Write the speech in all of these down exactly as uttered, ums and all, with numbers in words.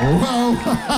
Wow.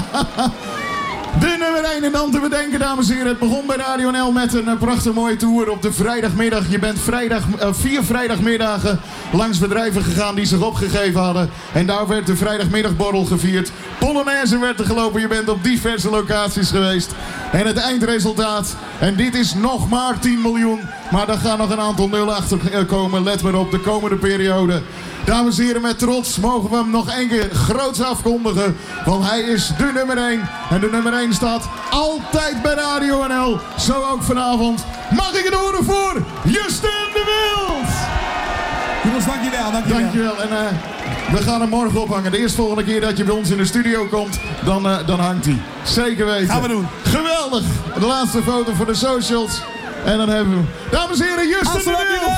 De nummer één en dan te bedenken, dames en heren. Het begon bij Radio N L met een uh, prachtig mooie tour op de vrijdagmiddag. Je bent vrijdag, uh, vier vrijdagmiddagen langs bedrijven gegaan die zich opgegeven hadden. En daar werd de vrijdagmiddagborrel gevierd. Polonaise werd er gelopen. Je bent op diverse locaties geweest. En het eindresultaat. En dit is nog maar tien miljoen. Maar daar gaan nog een aantal nullen achter komen. Let maar op de komende periode. Dames en heren, met trots mogen we hem nog één keer groots afkondigen. Want hij is de nummer één. En de nummer één staat altijd bij Radio N L. Zo ook vanavond. Mag ik het horen voor Justin de Wild. Jongens, dankjewel. Dankjewel. Dankjewel. En uh, we gaan hem morgen ophangen. De eerste volgende keer dat je bij ons in de studio komt, dan, uh, dan hangt hij. Zeker weten. Gaan we doen. Geweldig. De laatste foto voor de socials. En dan hebben we hem. Dames en heren, Justin de Wild.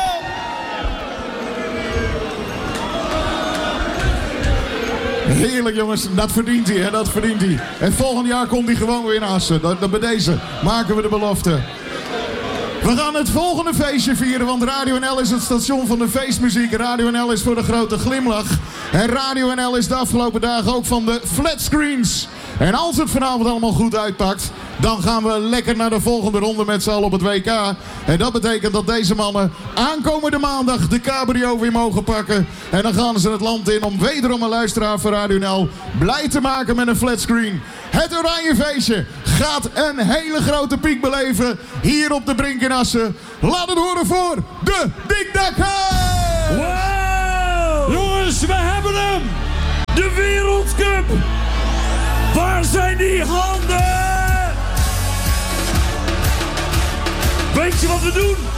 Heerlijk jongens, dat verdient hij, hè? Dat verdient hij. En volgend jaar komt hij gewoon weer in Assen. Dat, dat bij deze maken we de belofte. We gaan het volgende feestje vieren, want Radio N L is het station van de feestmuziek. Radio N L is voor de grote glimlach. En Radio N L is de afgelopen dagen ook van de flatscreens. En als het vanavond allemaal goed uitpakt, dan gaan we lekker naar de volgende ronde met z'n allen op het W K. En dat betekent dat deze mannen aankomende maandag de cabrio weer mogen pakken. En dan gaan ze het land in om wederom een luisteraar van Radio N L blij te maken met een flatscreen. Het Oranje Feestje gaat een hele grote piek beleven hier op de Brink in Assen. Laat het horen voor de Dik Dak Huis! Wow! Jongens, we hebben hem! De Wereldcup! Waar zijn die handen? Weet je wat we doen?